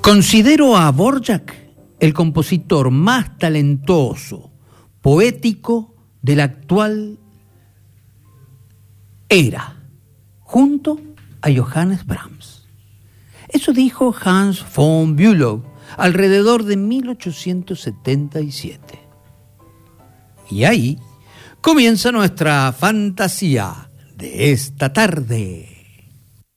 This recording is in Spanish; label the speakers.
Speaker 1: Considero a Dvořák el compositor más talentoso, poético de la actual era, junto a Johannes Brahms. Eso dijo Hans von Bülow alrededor de 1877. Y ahí comienza nuestra fantasía de esta tarde.